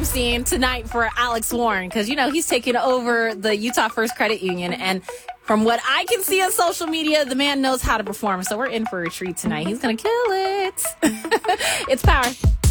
I'm seeing tonight for Alex Warren because, he's taking over the Utah First Credit Union. And from what I can see on social media, the man knows how to perform. So we're in for a treat tonight. He's going to kill it. It's Power.